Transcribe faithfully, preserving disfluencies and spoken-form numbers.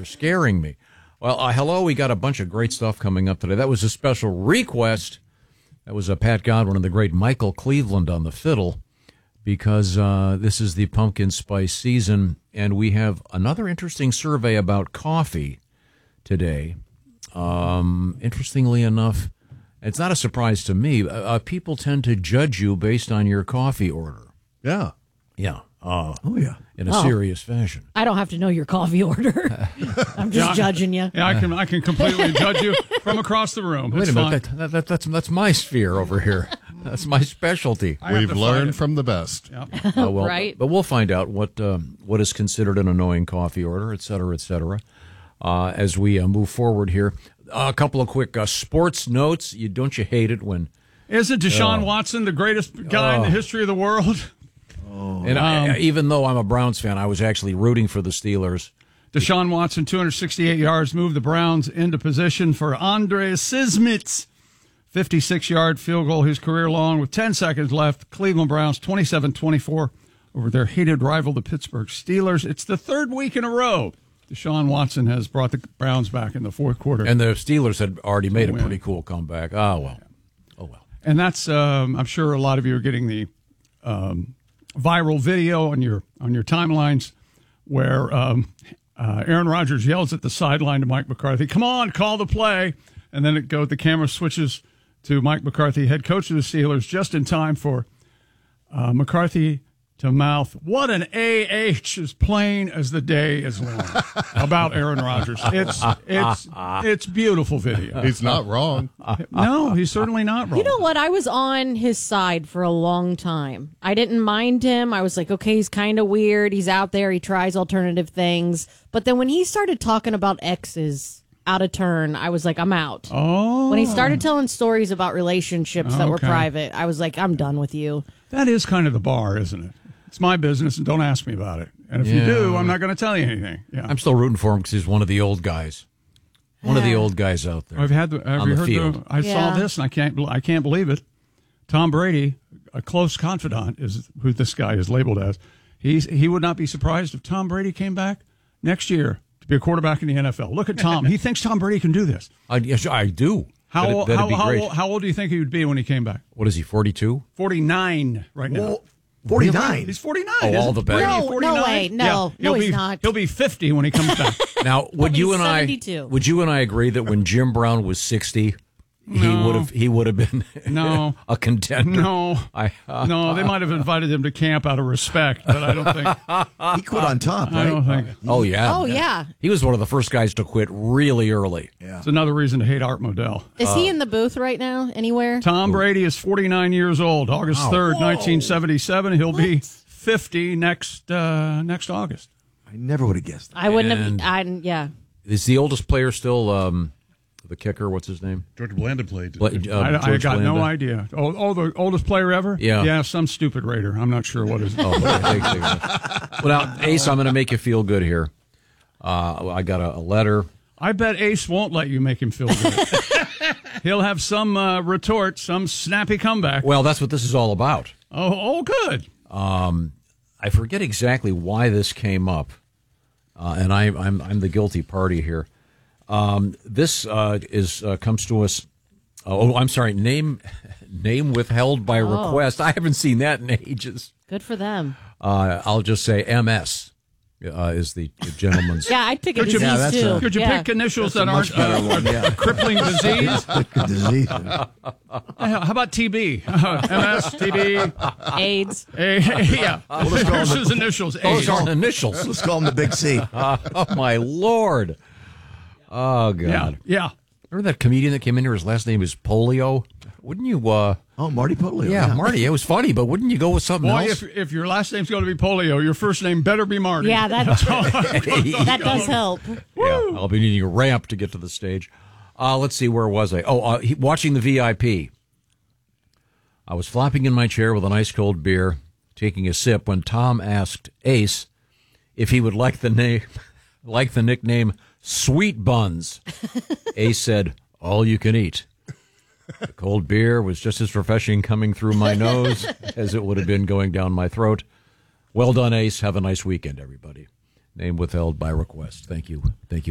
they're scaring me. Well, uh, hello, we got a bunch of great stuff coming up today. That was a special request. That was a Pat Godwin and the great Michael Cleveland on the fiddle, because uh, this is the pumpkin spice season, and we have another interesting survey about coffee today. Um, interestingly enough, it's not a surprise to me. Uh, people tend to judge you based on your coffee order. Yeah. Yeah. Uh, oh, yeah. In a oh. serious fashion. I don't have to know your coffee order. I'm just yeah, judging you. Yeah, I can I can completely judge you from across the room. Wait it's a minute. fine. That, that, that's, that's my sphere over here. That's my specialty. We've learned from the best. Yep. Uh, well, right. But we'll find out what um, what is considered an annoying coffee order, et cetera, et cetera, uh, as we uh, move forward here. Uh, a couple of quick uh, sports notes. You Don't you hate it when... Isn't Deshaun Oh. Watson the greatest guy in Oh. the history of the world? Oh. And I, even though I'm a Browns fan, I was actually rooting for the Steelers. Deshaun Watson, two hundred sixty-eight yards, moved the Browns into position for Andre Sismit's fifty-six-yard field goal, his career long, with ten seconds left. Cleveland Browns, twenty-seven twenty-four over their hated rival, the Pittsburgh Steelers. It's the third week in a row Deshaun Watson has brought the Browns back in the fourth quarter. And the Steelers had already made a win. pretty cool comeback. Oh, well. Oh, well. And that's, um, I'm sure a lot of you are getting the um, viral video on your on your timelines where um, uh, Aaron Rodgers yells at the sideline to Mike McCarthy, "Come on, call the play." And then it go, the camera switches to Mike McCarthy, head coach of the Steelers, just in time for uh, McCarthy to mouth, "What an A H, as plain as the day is long," about Aaron Rodgers. It's it's it's beautiful video. He's not wrong. No, he's certainly not wrong. You know what? I was on his side for a long time. I didn't mind him. I was like, okay, he's kind of weird. He's out there. He tries alternative things. But then when he started talking about exes out of turn, I was like, I'm out. Oh. When he started telling stories about relationships that were Okay. private, I was like, I'm done with you. That is kind of the bar, isn't it? It's my business, and don't ask me about it. And if you Yeah. do, I'm not going to tell you anything. Yeah. I'm still rooting for him because he's one of the old guys. One of the Yeah. old guys out there. I've had the. Have on you the heard field. the? I Yeah. saw this, and I can't. I can't believe it. Tom Brady, a close confidant, is who this guy is labeled as. He's he would not be surprised if Tom Brady came back next year to be a quarterback in the N F L. Look at Tom. He thinks Tom Brady can do this. I, yes, I do. How That'd- old, that'd how, be how, great. old, how old do you think he would be when he came back? What is he, forty-two? forty-nine right now. Well, forty-nine. He's forty-nine. Oh, all isn't the he? better. Brady, No, no forty-nine? way. No. Yeah. No, He'll he's be, not. He'll be fifty when he comes back. Now, would you He's and I seventy-two. would you and I agree that when Jim Brown was sixty, he No. would have he would have been No. a contender? No, I, uh, no, they might have invited him to camp out of respect, but I don't think. He quit on top, right? I don't think Oh yeah. Oh, yeah. He was one of the first guys to quit really early. Yeah. it's another reason to hate Art Modell. Is he in the booth right now anywhere? Tom Brady is forty-nine years old. August third, nineteen seventy-seven. He'll be fifty next uh, next August. I never would have guessed that. I wouldn't And- have. I, yeah. Is the oldest player still um, the kicker? What's his name? George Blanda played. Bla- uh, I, I George got no Blanda? idea. Oh, oh, the oldest player ever? Yeah. Yeah, some stupid Raider. I'm not sure what is. Oh, okay, thanks, thanks. Well, now, Ace, I'm going to make you feel good here. Uh, I got a, a letter. I bet Ace won't let you make him feel good. He'll have some uh, retort, some snappy comeback. Well, that's what this is all about. Oh, oh, good. I forget exactly why this came up, uh, and I, I'm I'm the guilty party here. Um, this uh, is uh, comes to us. Oh, I'm sorry. Name name withheld by Oh. request. I haven't seen that in ages. Good for them. Uh, I'll just say M S uh, is the gentleman's. Yeah, I'd pick a Could you- disease Yeah, that's too. a- Could you yeah. pick initials That's that a much aren't better uh, one, yeah. a crippling disease? Good disease. How about T B? Uh, M S, T B, AIDS. A, yeah. Here's his initials. Those A. aren't initials. Let's call him the Big C. Oh my lord! Oh Yeah, god! yeah. Remember that comedian that came in here? His last name is Polio. Wouldn't you? Uh, Oh, Marty Polio. yeah, Marty. It was funny, but wouldn't you go with something Boy, else? if, if your last name's going to be Polio, your first name better be Marty. Yeah, that that does help. Yeah, I'll be needing a ramp to get to the stage. Uh, let's see, where was I? Oh, uh, he, watching the V I P. I was flopping in my chair with an ice cold beer, taking a sip, when Tom asked Ace if he would like the name, like the nickname Sweet Buns. Ace said, "All you can eat." The cold beer was just as refreshing coming through my nose as it would have been going down my throat. Well done, Ace. Have a nice weekend, everybody. Name withheld by request. Thank you. Thank you.